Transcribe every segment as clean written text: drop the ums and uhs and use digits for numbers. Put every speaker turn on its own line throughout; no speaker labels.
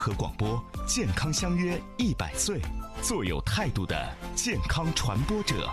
和广播健康相约100岁，做有态度的健康传播者。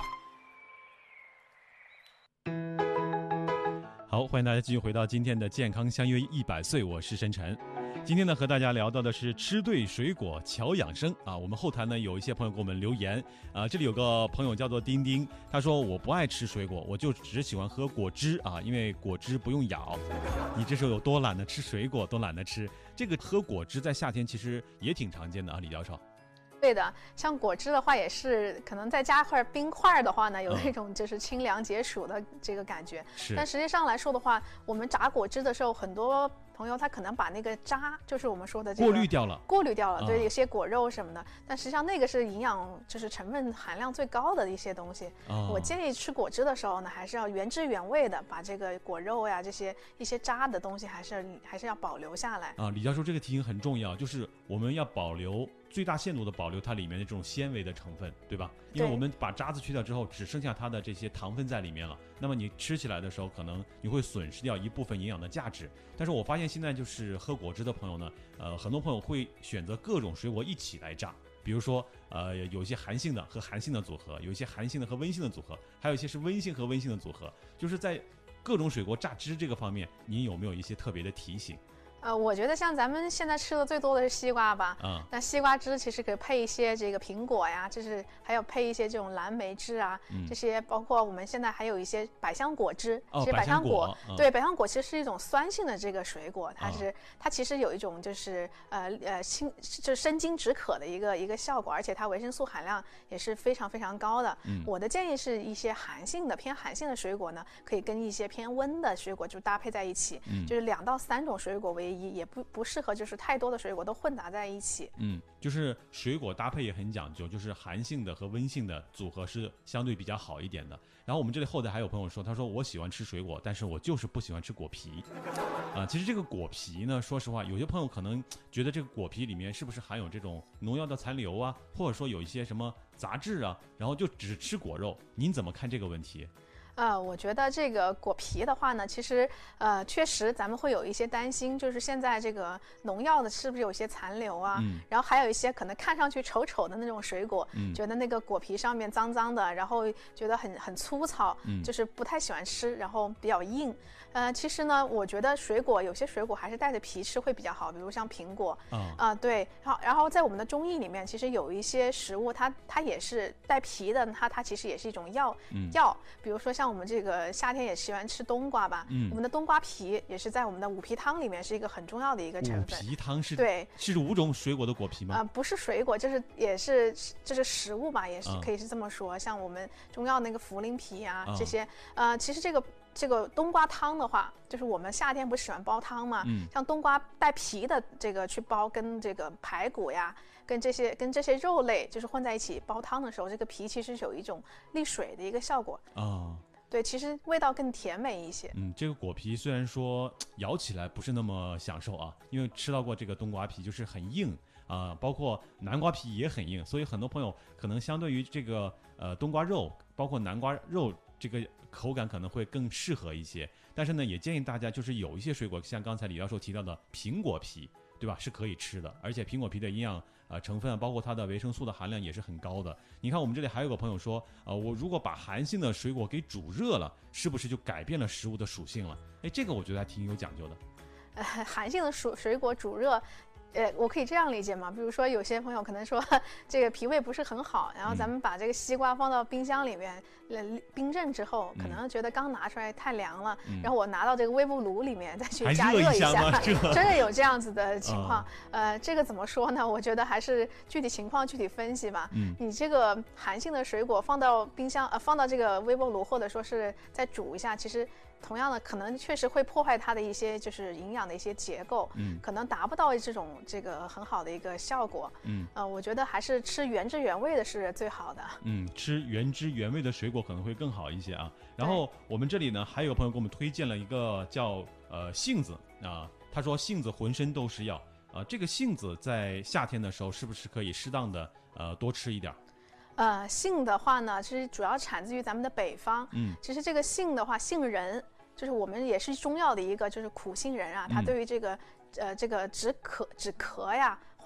好，欢迎大家继续回到今天的健康相约100岁，我是申晨。今天呢，和大家聊到的是吃对水果巧养生啊。我们后台呢有一些朋友给我们留言啊，这里有个朋友叫做丁丁，他说我不爱吃水果，我就只喜欢喝果汁啊，因为果汁不用咬。你这时候有多懒得吃水果，多懒得吃这个喝果汁，在夏天其实也挺常见的啊，李教授。
对的，像果汁的话，也是可能再加块冰块的话呢，有那种就是清凉解暑的这个感觉。但实际上来说的话，我们榨果汁的时候，很多朋友他可能把那个渣，就是我们说的这个
过滤掉了，
对，有些果肉什么的。但实际上那个是营养就是成分含量最高的一些东西。我建议吃果汁的时候呢，还是要原汁原味的把这个果肉呀这些一些渣的东西还是要保留下来
啊。李教授这个提醒很重要，就是我们要保留最大限度的保留它里面的这种纤维的成分，对吧？因为我们把渣子去掉之后，只剩下它的这些糖分在里面了。那么你吃起来的时候，可能你会损失掉一部分营养的价值。但是我发现现在就是喝果汁的朋友呢，很多朋友会选择各种水果一起来榨，比如说有一些寒性的和寒性的组合，有一些寒性的和温性的组合，还有一些是温性和温性的组合。就是在各种水果榨汁这个方面，您有没有一些特别的提醒？
我觉得像咱们现在吃的最多的是西瓜吧，那西瓜汁其实可以配一些这个苹果呀，就是还有配一些这种蓝莓汁啊，这些包括我们现在还有一些百香果汁。其实百香果，对，百香果其实是一种酸性的这个水果，它其实有一种就是就是生津止渴的一个效果，而且它维生素含量也是非常非常高的。我的建议是一些偏寒性的水果呢，可以跟一些偏温的水果就搭配在一起，就是2到3种水果为也不适合就是太多的水果都混杂在一起。
就是水果搭配也很讲究，就是寒性的和温性的组合是相对比较好一点的。然后我们这里后台还有朋友说，他说我喜欢吃水果，但是我就是不喜欢吃果皮其实这个果皮呢，说实话有些朋友可能觉得这个果皮里面是不是含有这种农药的残留啊，或者说有一些什么杂质啊，然后就只吃果肉，您怎么看这个问题？
我觉得这个果皮的话呢，其实确实咱们会有一些担心，就是现在这个农药的是不是有些残留啊？然后还有一些可能看上去丑丑的那种水果，觉得那个果皮上面脏脏的，然后觉得很粗糙，就是不太喜欢吃，然后比较硬。其实呢，我觉得有些水果还是带着皮吃会比较好，比如像苹果。对，然后在我们的中医里面，其实有一些食物它也是带皮的，它其实也是一种药，比如说像我们这个夏天也喜欢吃冬瓜吧，我们的冬瓜皮也是在我们的五皮汤里面是一个很重要的一个成分。
五皮汤是
5
种水果的果皮吗？
不是水果，这是食物吧，也是可以是这么说。像我们中药那个茯苓皮啊，这些其实这个冬瓜汤的话，就是我们夏天不是喜欢煲汤吗？像冬瓜带皮的这个去煲，跟这个排骨呀，跟这些肉类就是混在一起煲汤的时候，这个皮其实有一种利水的一个效果对，其实味道更甜美一些。
这个果皮虽然说咬起来不是那么享受啊，因为吃到过这个冬瓜皮就是很硬包括南瓜皮也很硬，所以很多朋友可能相对于这个冬瓜肉，包括南瓜肉这个口感可能会更适合一些。但是呢，也建议大家就是有一些水果，像刚才李教授提到的苹果皮，对吧？是可以吃的，而且苹果皮的营养成分包括它的维生素的含量也是很高的。你看我们这里还有个朋友说我如果把寒性的水果给煮热了，是不是就改变了食物的属性了？这个我觉得还挺有讲究的。
寒性的水果煮热我可以这样理解吗？比如说有些朋友可能说这个脾胃不是很好，然后咱们把这个西瓜放到冰箱里面冰镇之后，可能觉得刚拿出来太凉了，然后我拿到这个微波炉里面再去加热一下，真的有这样子的情况。这个怎么说呢？我觉得还是具体情况具体分析吧。你这个寒性的水果放到冰箱放到这个微波炉，或者说是再煮一下，其实同样的可能确实会破坏它的一些就是营养的一些结构，可能达不到这个很好的一个效果。我觉得还是吃原汁原味的是最好的。
吃原汁原味的水果可能会更好一些啊。然后我们这里呢还有朋友给我们推荐了一个叫杏子他说杏子浑身都是药这个杏子在夏天的时候是不是可以适当的多吃一点？
杏的话呢，其实主要产自于咱们的北方。其实这个杏的话，杏仁就是我们也是中药的一个就是苦杏仁啊，它对于这个止咳呀，